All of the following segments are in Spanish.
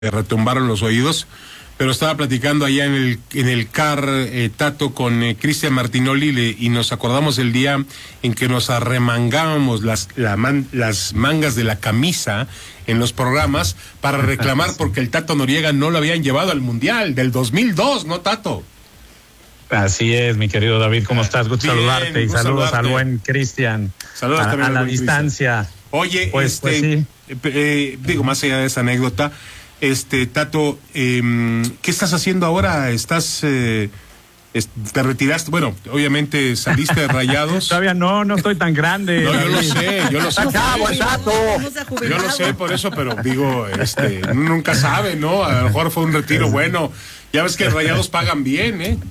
retumbaron los oídos, pero estaba platicando allá en el CAR, Tato, con Cristian Martinoli, y nos acordamos el día en que nos arremangábamos las mangas de la camisa en los programas para reclamar porque el Tato Noriega no lo habían llevado al Mundial del 2002, ¿no, Tato? Así es, mi querido David, ¿cómo estás? Gusto saludarte y saludos al buen Cristian a la distancia. Oye, pues sí. Digo, más allá de esa anécdota, Tato, ¿qué estás haciendo ahora? ¿Te retiraste? Bueno, obviamente saliste de Rayados. Todavía no estoy tan grande. No, yo lo sé. Yo lo sé por eso, pero digo, nunca sabe, ¿no? A lo mejor fue un retiro bueno. Ya ves que Rayados pagan bien, ¿eh?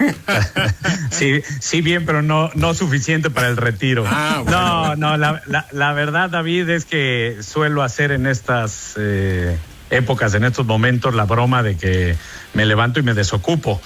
Sí, bien, pero no suficiente para el retiro. Bueno. No, la verdad, David, es que suelo hacer en estas épocas, en estos momentos, la broma de que me levanto y me desocupo.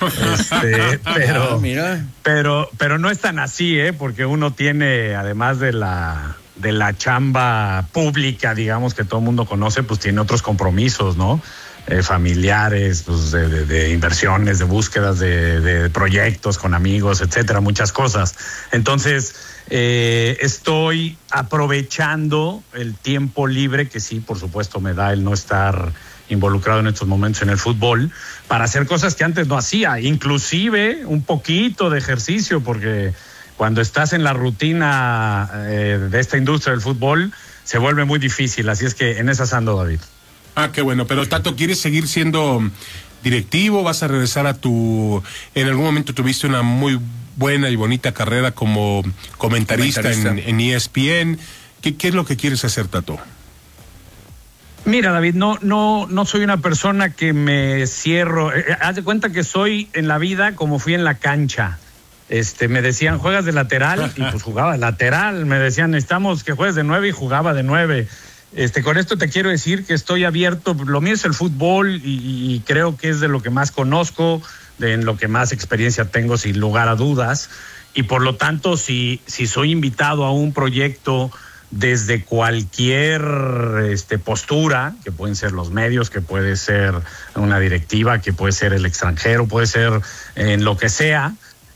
Pero no es tan así, porque uno tiene, además de la chamba pública, digamos, que todo el mundo conoce, pues tiene otros compromisos, ¿no? Familiares, pues de inversiones, de búsquedas de proyectos con amigos, etcétera, muchas cosas. Entonces, estoy aprovechando el tiempo libre que sí, por supuesto, me da el no estar involucrado en estos momentos en el fútbol, para hacer cosas que antes no hacía, inclusive un poquito de ejercicio, porque cuando estás en la rutina de esta industria del fútbol, se vuelve muy difícil, así es que en esas ando, David. Qué bueno, pero Tato, ¿quieres seguir siendo directivo? ¿Vas a regresar en algún momento tuviste una muy buena y bonita carrera como comentarista. En ESPN? ¿Qué es lo que quieres hacer, Tato? Mira, David, no soy una persona que me cierro. Haz de cuenta que soy en la vida como fui en la cancha. Me decían, ¿juegas de lateral? Y pues jugaba de lateral. Me decían, necesitamos que juegues de 9 y jugaba de 9. Con esto te quiero decir que estoy abierto. Lo mío es el fútbol y creo que es de lo que más conozco, en lo que más experiencia tengo, sin lugar a dudas. Y por lo tanto, si soy invitado a un proyecto desde cualquier postura, que pueden ser los medios, que puede ser una directiva, que puede ser el extranjero, puede ser en lo que sea,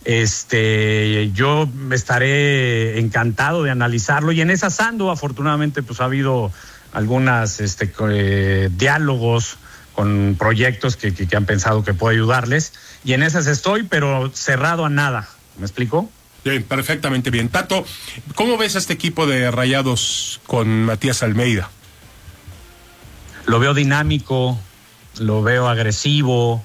yo estaré encantado de analizarlo, y en esas ando. Afortunadamente pues ha habido algunas diálogos con proyectos que han pensado que puedo ayudarles, y en esas estoy, pero cerrado a nada. ¿Me explico? Bien, perfectamente bien. Tato, ¿cómo ves a este equipo de Rayados con Matías Almeida? Lo veo dinámico, lo veo agresivo,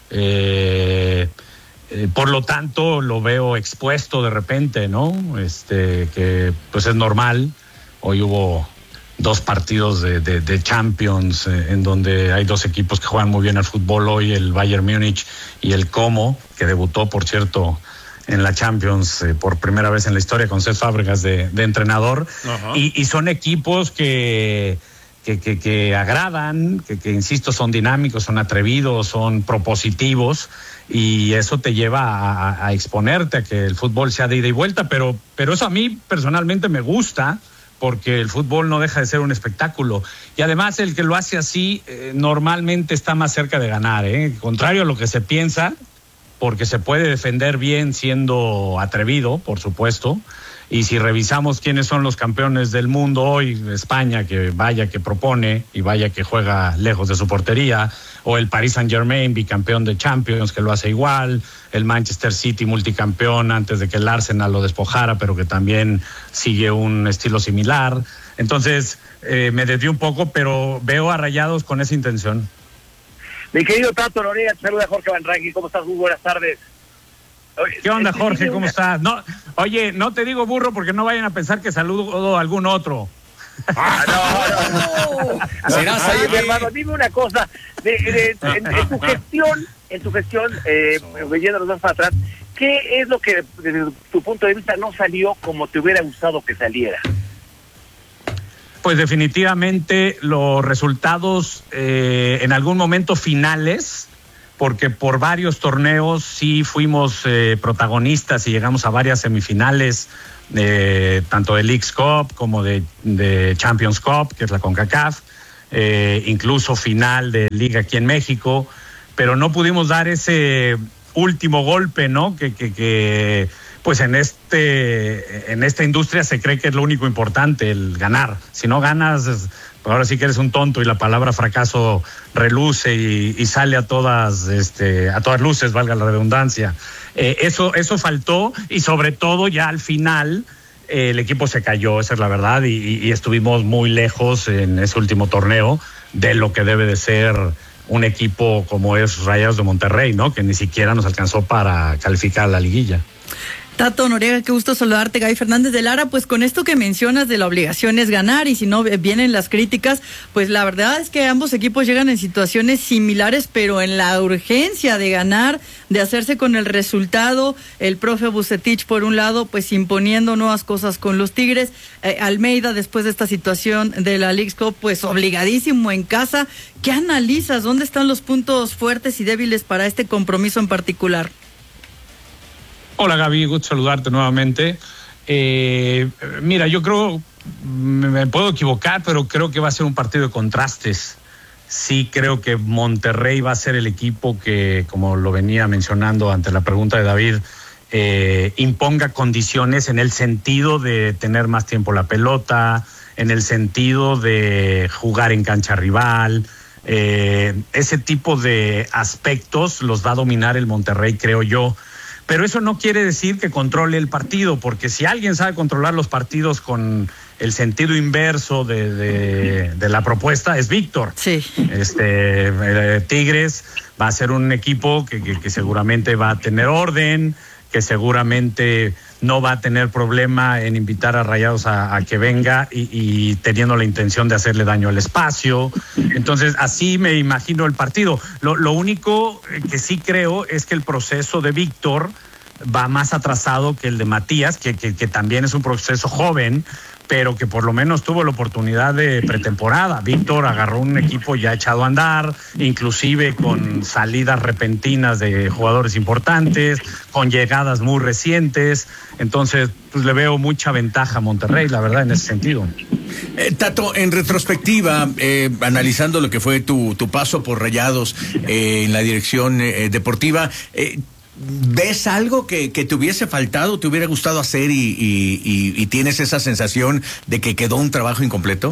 por lo tanto lo veo expuesto de repente, ¿no? Que pues es normal. Hoy hubo 2 partidos de Champions en donde hay 2 equipos que juegan muy bien al fútbol hoy, el Bayern Múnich y el Como, que debutó, por cierto, en la Champions por primera vez en la historia con Cesc Fábregas de entrenador. Uh-huh. Y son equipos que agradan, que insisto, son dinámicos, son atrevidos, son propositivos, y eso te lleva a exponerte a que el fútbol sea de ida y vuelta, pero eso a mí personalmente me gusta, porque el fútbol no deja de ser un espectáculo, y además el que lo hace así normalmente está más cerca de ganar, contrario a lo que se piensa, porque se puede defender bien siendo atrevido, por supuesto. Y si revisamos quiénes son los campeones del mundo hoy, España, que vaya que propone y vaya que juega lejos de su portería, o el Paris Saint-Germain, bicampeón de Champions, que lo hace igual, el Manchester City, multicampeón antes de que el Arsenal lo despojara, pero que también sigue un estilo similar. Entonces, me desvío un poco, pero veo a Rayados con esa intención. Mi querido Tato Noriega, te saluda Jorge Van Rankin. ¿Cómo estás? Muy buenas tardes. ¿Qué onda, Jorge? ¿Cómo estás? No, oye, no te digo burro porque no vayan a pensar que saludo a algún otro. No. Oye, mi hermano, dime una cosa. En tu gestión, yendo los 2 para atrás, ¿qué es lo que, desde tu punto de vista, no salió como te hubiera gustado que saliera? Pues definitivamente los resultados en algún momento finales, porque por varios torneos sí fuimos protagonistas y llegamos a varias semifinales, tanto de Leagues Cup como de Champions Cup, que es la CONCACAF, incluso final de liga aquí en México, pero no pudimos dar ese último golpe, ¿no? Que pues en esta industria se cree que es lo único importante, el ganar. Si no ganas, ahora sí que eres un tonto y la palabra fracaso reluce y sale a todas luces, valga la redundancia. Eso faltó, y sobre todo ya al final el equipo se cayó, esa es la verdad, y estuvimos muy lejos en ese último torneo de lo que debe de ser un equipo como es Rayados de Monterrey, ¿no? Que ni siquiera nos alcanzó para calificar a la liguilla. Tato Noriega, qué gusto saludarte. Gaby Fernández de Lara, pues con esto que mencionas de la obligación es ganar, y si no vienen las críticas, pues la verdad es que ambos equipos llegan en situaciones similares, pero en la urgencia de ganar, de hacerse con el resultado, el profe Vucetich por un lado, pues imponiendo nuevas cosas con los Tigres, Almeida después de esta situación de la Leagues Cup, pues obligadísimo en casa. ¿Qué analizas? ¿Dónde están los puntos fuertes y débiles para este compromiso en particular? Hola Gaby, gusto saludarte nuevamente. Mira, yo creo, me puedo equivocar, pero creo que va a ser un partido de contrastes. Sí creo que Monterrey va a ser el equipo que, como lo venía mencionando ante la pregunta de David, imponga condiciones en el sentido de tener más tiempo la pelota, en el sentido de jugar en cancha rival. Ese tipo de aspectos los va a dominar el Monterrey, creo yo. Pero eso no quiere decir que controle el partido, porque si alguien sabe controlar los partidos con el sentido inverso de la propuesta, es Víctor. Sí. Tigres va a ser un equipo que seguramente va a tener orden, que seguramente no va a tener problema en invitar a Rayados a que venga y teniendo la intención de hacerle daño al espacio. Entonces, así me imagino el partido. Lo único que sí creo es que el proceso de Víctor va más atrasado que el de Matías, que también es un proceso joven, pero que por lo menos tuvo la oportunidad de pretemporada. Víctor agarró un equipo ya echado a andar, inclusive con salidas repentinas de jugadores importantes, con llegadas muy recientes. Entonces, pues le veo mucha ventaja a Monterrey, la verdad, en ese sentido. Tato, en retrospectiva, analizando lo que fue tu paso por Rayados en la dirección deportiva, ¿ves algo que te hubiese faltado, te hubiera gustado hacer y tienes esa sensación de que quedó un trabajo incompleto?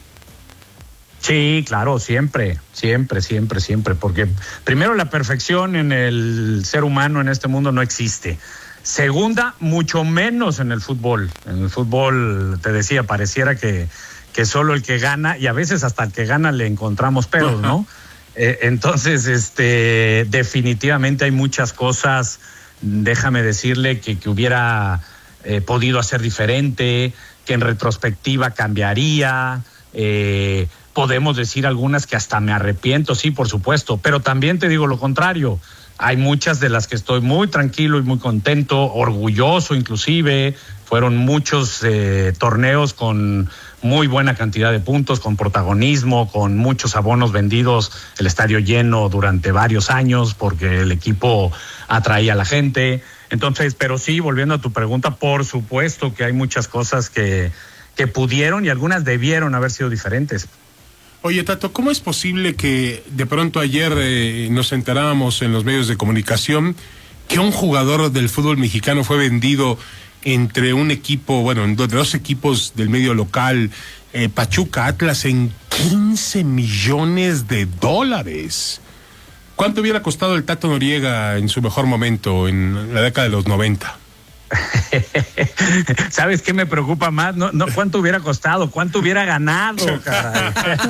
Sí, claro, siempre, porque primero, la perfección en el ser humano en este mundo no existe. Segunda, mucho menos en el fútbol. En el fútbol, te decía, pareciera que solo el que gana, y a veces hasta el que gana le encontramos pedos, ¿no? Entonces, definitivamente hay muchas cosas, déjame decirle, que hubiera podido hacer diferente, que en retrospectiva cambiaría. Podemos decir algunas que hasta me arrepiento, sí, por supuesto, pero también te digo lo contrario. Hay muchas de las que estoy muy tranquilo y muy contento, orgulloso inclusive. Fueron muchos torneos con muy buena cantidad de puntos, con protagonismo, con muchos abonos vendidos, el estadio lleno durante varios años porque el equipo atraía a la gente. Entonces, pero sí, volviendo a tu pregunta, por supuesto que hay muchas cosas que pudieron y algunas debieron haber sido diferentes. Oye, Tato, ¿cómo es posible que de pronto ayer nos enterábamos en los medios de comunicación que un jugador del fútbol mexicano fue vendido entre un equipo, bueno, entre dos equipos del medio local, Pachuca, Atlas, en $15 millones? ¿Cuánto hubiera costado el Tato Noriega en su mejor momento, en la década de los 90? ¿Sabes qué me preocupa más? No cuánto hubiera costado, cuánto hubiera ganado, caray.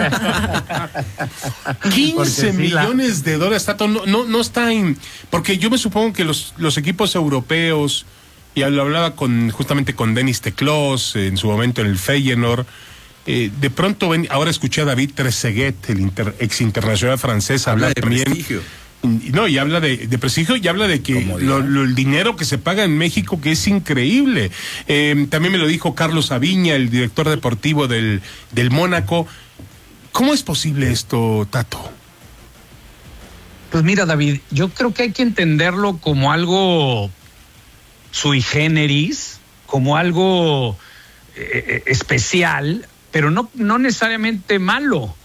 $15 millones, Tato, no está en... Porque yo me supongo que los equipos europeos, y lo hablaba justamente con Denis Teclós, en su momento en el Feyenoord, de pronto ahora escuché a David Trezeguet, el ex internacional francés, habla de también... Prestigio. No, y habla de prestigio, y habla de que el dinero que se paga en México, que es increíble. También me lo dijo Carlos Aviña, el director deportivo del Mónaco. ¿Cómo es posible esto, Tato? Pues mira, David, yo creo que hay que entenderlo como algo sui generis, como algo especial, pero no necesariamente malo.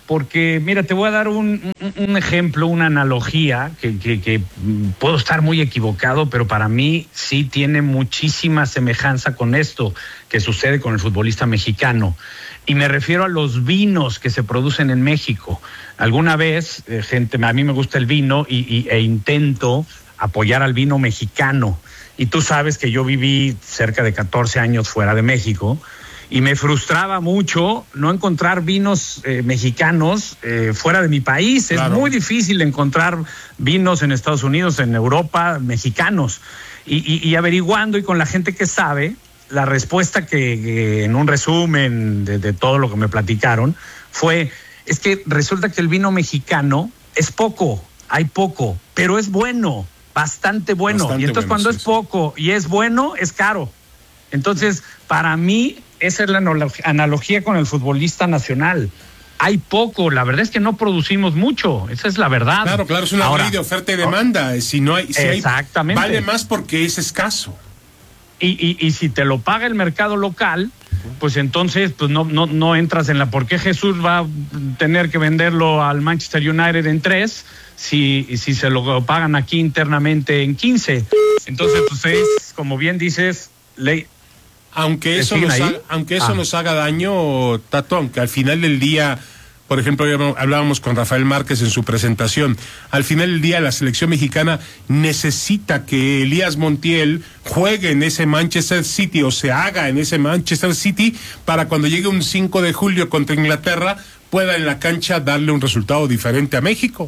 porque mira, te voy a dar un ejemplo, una analogía que puedo estar muy equivocado, pero para mí sí tiene muchísima semejanza con esto que sucede con el futbolista mexicano. Y me refiero a los vinos que se producen en México. Alguna vez, a mí me gusta el vino e intento apoyar al vino mexicano. Y tú sabes que yo viví cerca de 14 años fuera de México y me frustraba mucho no encontrar vinos mexicanos fuera de mi país. Claro. Es muy difícil encontrar vinos en Estados Unidos, en Europa, mexicanos. Y averiguando y con la gente que sabe, la respuesta que en un resumen de todo lo que me platicaron es que resulta que el vino mexicano es poco, hay poco, pero es bueno, bastante bueno. Bastante y entonces bueno, cuando es poco y es bueno, es caro. Entonces, para mí, esa es la analogía con el futbolista nacional. Hay poco, la verdad es que no producimos mucho, esa es la verdad. Claro, es una ley de oferta y demanda. Si no hay, exactamente. Vale más porque es escaso. Y si te lo paga el mercado local, pues entonces pues no entras en ¿por qué Jesús va a tener que venderlo al Manchester United en 3 si se lo pagan aquí internamente en 15? Entonces, pues es, como bien dices, ley. Aunque eso nos haga daño, Tato, aunque al final del día, por ejemplo, hablábamos con Rafael Márquez en su presentación, al final del día la selección mexicana necesita que Elías Montiel juegue en ese Manchester City o se haga en ese Manchester City para cuando llegue un 5 de julio contra Inglaterra pueda en la cancha darle un resultado diferente a México.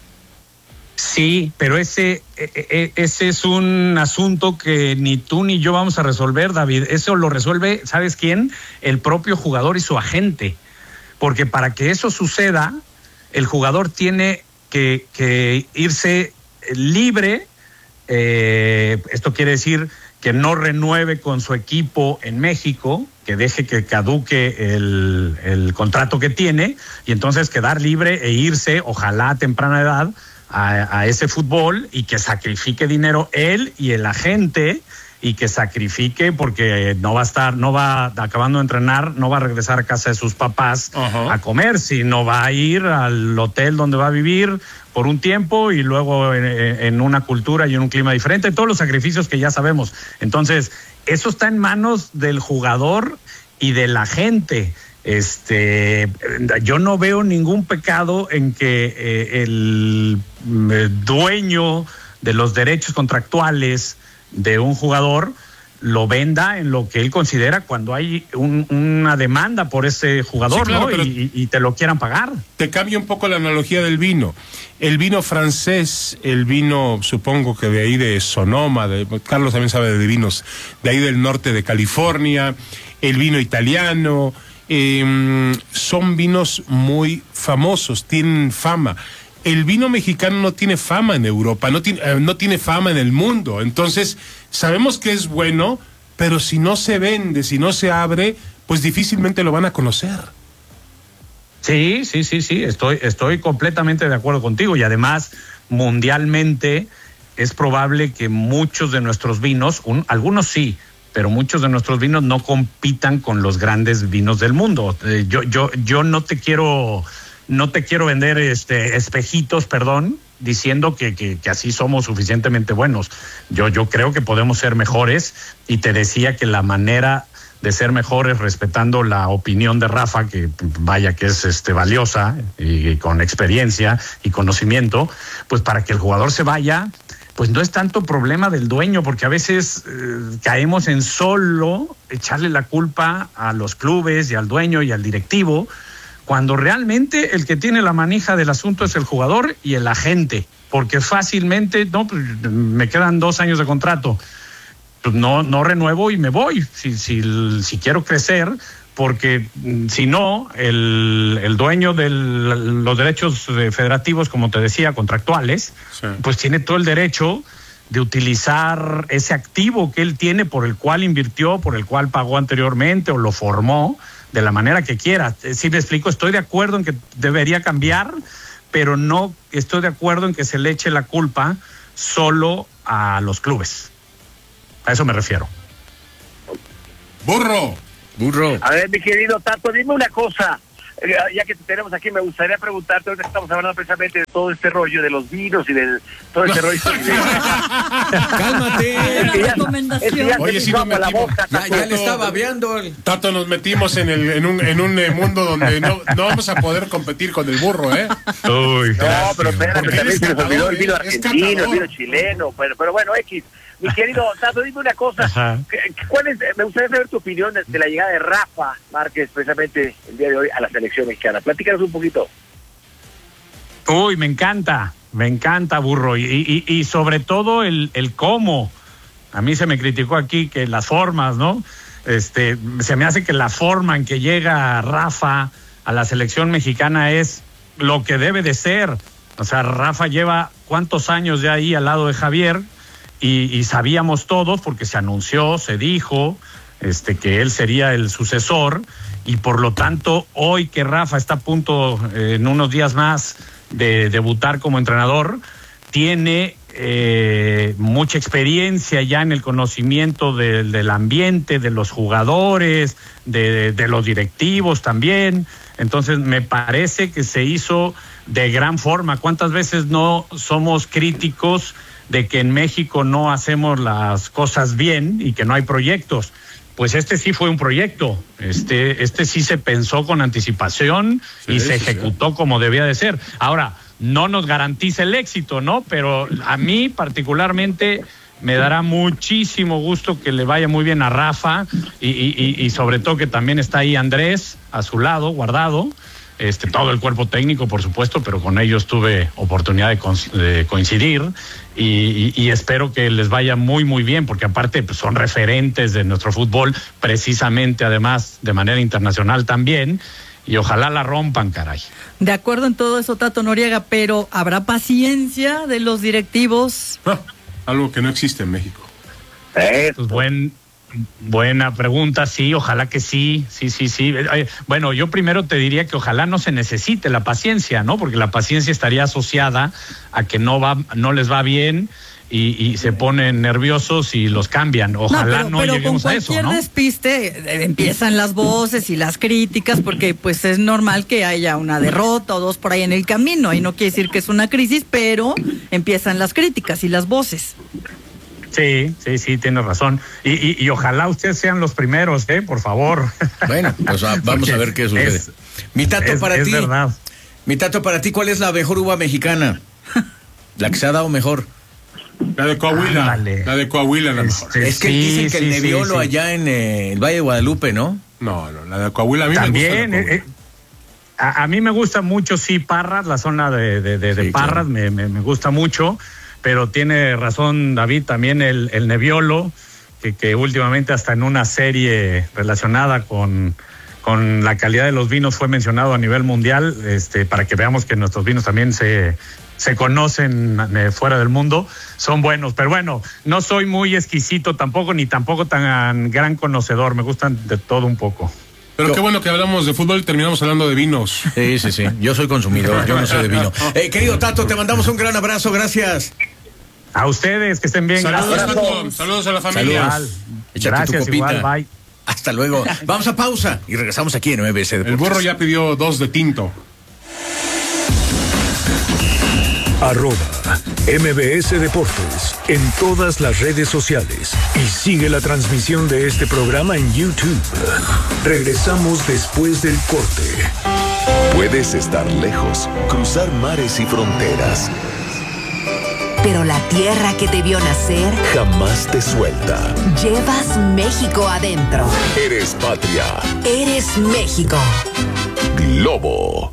Sí, pero ese es un asunto que ni tú ni yo vamos a resolver, David. Eso lo resuelve, ¿sabes quién? El propio jugador y su agente. Porque para que eso suceda, el jugador tiene que irse libre. Esto quiere decir que no renueve con su equipo en México, que deje que caduque el contrato que tiene, y entonces quedar libre e irse, ojalá a temprana edad, a ese fútbol, y que sacrifique dinero él y el agente, y que sacrifique porque no va acabando de entrenar, no va a regresar a casa de sus papás a comer, sino va a ir al hotel donde va a vivir por un tiempo y luego en una cultura y en un clima diferente, todos los sacrificios que ya sabemos. Entonces, eso está en manos del jugador y de la gente. Yo no veo ningún pecado en que el dueño de los derechos contractuales de un jugador lo venda en lo que él considera cuando hay una demanda por ese jugador, sí, claro, ¿no? Y te lo quieran pagar. Te cambio un poco la analogía del vino. El vino francés, el vino, supongo que de ahí de Sonoma, Carlos también sabe de vinos, de ahí del norte de California, el vino italiano, son vinos muy famosos, tienen fama. El vino mexicano no tiene fama en Europa, no tiene fama en el mundo. Entonces, sabemos que es bueno, pero si no se vende, si no se abre, pues difícilmente lo van a conocer. Sí, estoy completamente de acuerdo contigo. Y además, mundialmente, es probable que muchos de nuestros vinos, algunos sí, pero muchos de nuestros vinos no compitan con los grandes vinos del mundo. Yo no te quiero vender espejitos, diciendo que así somos suficientemente buenos. Yo creo que podemos ser mejores, y te decía que la manera de ser mejores, respetando la opinión de Rafa, que vaya que es valiosa y con experiencia y conocimiento, pues para que el jugador se vaya, pues no es tanto problema del dueño, porque a veces caemos en solo echarle la culpa a los clubes y al dueño y al directivo, cuando realmente el que tiene la manija del asunto es el jugador y el agente, porque fácilmente, no, pues me quedan 2 años de contrato, pues no renuevo y me voy, si quiero crecer, porque si no, el dueño de los derechos federativos, como te decía, contractuales, sí, pues tiene todo el derecho de utilizar ese activo que él tiene, por el cual invirtió, por el cual pagó anteriormente o lo formó, de la manera que quiera. Si me explico, estoy de acuerdo en que debería cambiar, pero no estoy de acuerdo en que se le eche la culpa solo a los clubes. A eso me refiero. Burro. A ver, mi querido Tato, dime una cosa. ya que te tenemos aquí, me gustaría preguntarte, ahorita estamos hablando precisamente de todo este rollo de los vinos y de todo este rollo. Cálmate. Oye, si nos metimos, ya le estaba viendo. Tato, nos metimos en un mundo donde no vamos a poder competir con el burro, ¿eh? Uy, no, pero espérame, Porque también se nos olvidó el vino es argentino, el catador. vino chileno, pero bueno, X. Mi querido Tato, dime una cosa. Ajá. Me gustaría saber tu opinión de la llegada de Rafa Márquez precisamente el día de hoy a la selección mexicana. Platícanos un poquito. Uy, me encanta, burro, y sobre todo el cómo. A mí se me criticó aquí que las formas, ¿no? Se me hace que la forma en que llega Rafa a la selección mexicana es lo que debe de ser. O sea, Rafa lleva cuántos años ya ahí al lado de Javier y sabíamos todos porque se anunció, se dijo que él sería el sucesor y por lo tanto hoy que Rafa está a punto en unos días más de debutar como entrenador, tiene mucha experiencia ya en el conocimiento del ambiente, de los jugadores, de los directivos también. Entonces me parece que se hizo de gran forma. ¿Cuántas veces no somos críticos de que en México no hacemos las cosas bien y que no hay proyectos? Pues sí fue un proyecto, este sí se pensó con anticipación y se ejecutó como debía de ser. Ahora, no nos garantiza el éxito, ¿no? Pero a mí particularmente me dará muchísimo gusto que le vaya muy bien a Rafa y sobre todo que también está ahí Andrés a su lado, guardado. Todo el cuerpo técnico, por supuesto, pero con ellos tuve oportunidad de coincidir y espero que les vaya muy, muy bien, porque aparte pues, son referentes de nuestro fútbol, precisamente, además, de manera internacional también, y ojalá la rompan, caray. De acuerdo en todo eso, Tato Noriega, pero ¿habrá paciencia de los directivos? Algo que no existe en México. Pues buena pregunta, sí, ojalá que sí. Bueno, yo primero te diría que ojalá no se necesite la paciencia, ¿no? Porque la paciencia estaría asociada a que no les va bien y se ponen nerviosos y los cambian. Ojalá no lleguemos a eso, ¿no? Pero con cualquier despiste empiezan las voces y las críticas porque pues es normal que haya una derrota o dos por ahí en el camino y no quiere decir que es una crisis, pero empiezan las críticas y las voces. Sí, tienes razón. Y ojalá ustedes sean los primeros, por favor. Bueno, pues vamos a ver qué sucede. Mi Tato, para ti. Verdad. Mi Tato, para ti, ¿cuál es la mejor uva mexicana? La que se ha dado mejor. La de Coahuila. Ándale. La de Coahuila, la mejor. Es que dicen que el Nebbiolo allá en el Valle de Guadalupe, ¿no? No, la de Coahuila a mí también, me gusta. A mí me gusta mucho, Parras, la zona de Parras, claro. me gusta mucho. Pero tiene razón David, también el Nebbiolo, que últimamente hasta en una serie relacionada con la calidad de los vinos fue mencionado a nivel mundial, para que veamos que nuestros vinos también se conocen fuera del mundo, son buenos. Pero bueno, no soy muy exquisito tampoco, ni tampoco tan gran conocedor, me gustan de todo un poco. Pero qué bueno que hablamos de fútbol y terminamos hablando de vinos. Sí. Yo soy consumidor, yo no soy de vino. Querido Tato, te mandamos un gran abrazo, gracias. A ustedes, que estén bien. Saludos, gracias. Tato. Saludos a la familia. Saludos. Échate Gracias, tu copita. igual, bye. Hasta luego. Vamos a pausa y regresamos aquí en MBS Deportes. El burro ya pidió 2 de tinto. @MBS Deportes en todas las redes sociales y sigue la transmisión de este programa en YouTube. Regresamos después del corte. Puedes estar lejos, cruzar mares y fronteras, pero la tierra que te vio nacer jamás te suelta. Llevas México adentro. Eres patria. Eres México. Globo.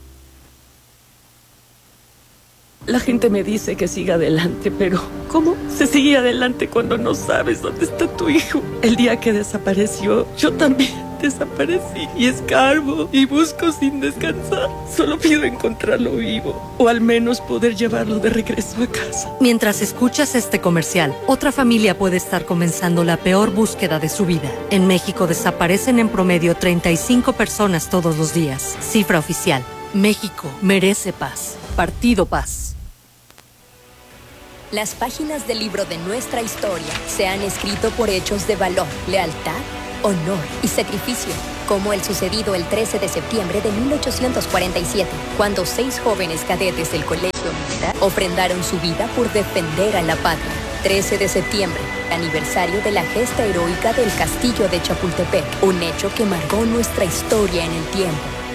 La gente me dice que siga adelante, pero ¿cómo se sigue adelante cuando no sabes dónde está tu hijo? El día que desapareció, yo también desaparecí y escarbo y busco sin descansar. Solo pido encontrarlo vivo o al menos poder llevarlo de regreso a casa. Mientras escuchas este comercial, otra familia puede estar comenzando la peor búsqueda de su vida. En México desaparecen en promedio 35 personas todos los días. Cifra oficial. México merece paz. Partido Paz. Las páginas del libro de nuestra historia se han escrito por hechos de valor, lealtad honor y sacrificio, como el sucedido el 13 de septiembre de 1847, cuando 6 jóvenes cadetes del Colegio Militar ofrendaron su vida por defender a la patria. 13 de septiembre, aniversario de la gesta heroica del Castillo de Chapultepec, un hecho que marcó nuestra historia en el tiempo.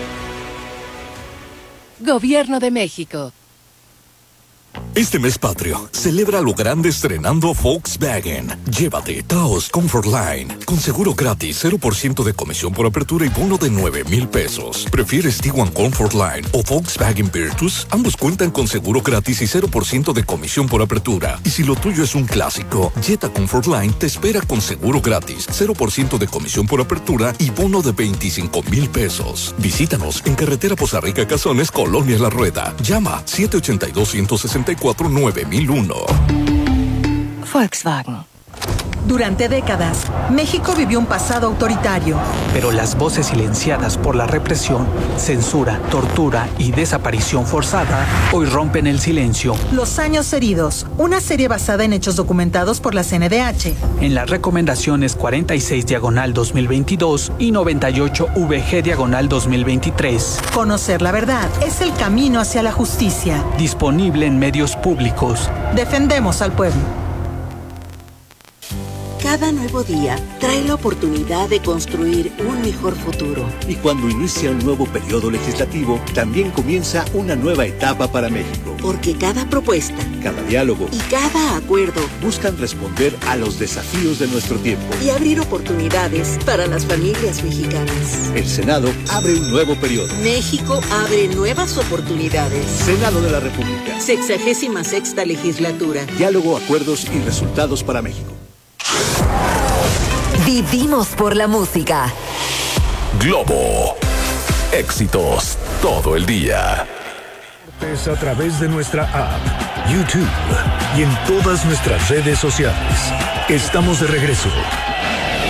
Gobierno de México. Este mes patrio, celebra lo grande estrenando Volkswagen. Llévate Taos Comfort Line, con seguro gratis, 0% de comisión por apertura y bono de 9,000 pesos. ¿Prefieres Tiguan Comfort Line o Volkswagen Virtus? Ambos cuentan con seguro gratis y 0% de comisión por apertura. Y si lo tuyo es un clásico, Jetta Comfort Line te espera con seguro gratis, 0% de comisión por apertura y bono de 25,000 pesos. Visítanos en Carretera Poza Rica Cazones, Colonia La Rueda. Llama 782-164-9001. Volkswagen. Durante décadas, México vivió un pasado autoritario. Pero las voces silenciadas por la represión, censura, tortura y desaparición forzada hoy rompen el silencio. Los años heridos, una serie basada en hechos documentados por la CNDH. En las recomendaciones 46/2022 y 98/VG/2023. Conocer la verdad es el camino hacia la justicia. Disponible en medios públicos. Defendemos al pueblo. Cada nuevo día trae la oportunidad de construir un mejor futuro. Y cuando inicia un nuevo periodo legislativo, también comienza una nueva etapa para México. Porque cada propuesta, cada diálogo y cada acuerdo buscan responder a los desafíos de nuestro tiempo y abrir oportunidades para las familias mexicanas. El Senado abre un nuevo periodo. México abre nuevas oportunidades. Senado de la República. 66ª legislatura. Diálogo, acuerdos y resultados para México. Vivimos por la música. Globo. Éxitos todo el día. Es a través de nuestra app, YouTube y en todas nuestras redes sociales. Estamos de regreso.